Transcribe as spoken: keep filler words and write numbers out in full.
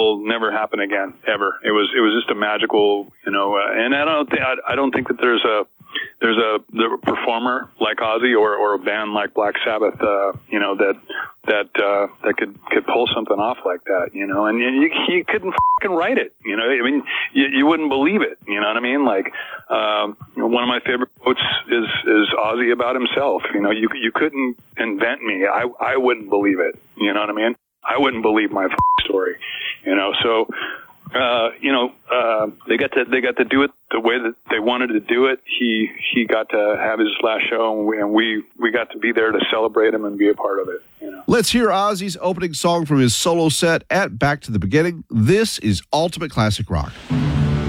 will never happen again, ever. It was, it was just a magical, you know, uh, and I don't think, I, I don't think that there's a, there's a, the performer like Ozzy or, or a band like Black Sabbath, uh, you know, that, that, uh, that could, could pull something off like that, you know, and you, you couldn't fucking write it, you know, I mean, you, you wouldn't believe it, you know what I mean? Like, um, one of my favorite quotes is, is Ozzy about himself, you know, you, you couldn't invent me. I, I wouldn't believe it, you know what I mean? I wouldn't believe my story, you know, so, Uh, you know, uh, they got to, they got to do it the way that they wanted to do it. He, he got to have his last show, and we, and we, we got to be there to celebrate him and be a part of it, you know. Let's hear Ozzy's opening song from his solo set at Back to the Beginning. This is Ultimate Classic Rock.